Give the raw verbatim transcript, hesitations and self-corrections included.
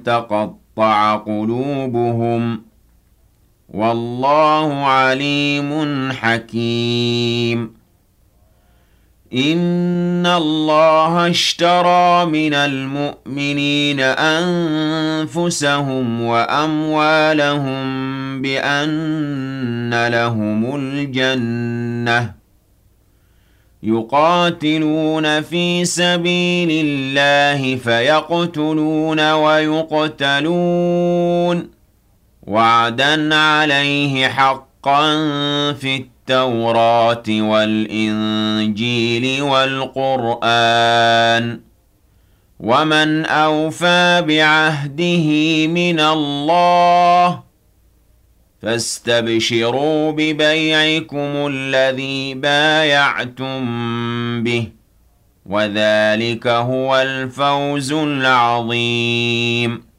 تقطع قلوبهم والله عليم حكيم إن الله اشترى من المؤمنين أنفسهم وأموالهم بأن لهم الجنة يقاتلون في سبيل الله فيقتلون ويقتلون وعدا عليه حقا في التوراة والإنجيل والقرآن ومن أوفى بعهده من الله فاستبشروا ببيعكم الذي بايعتم به وذلك هو الفوز العظيم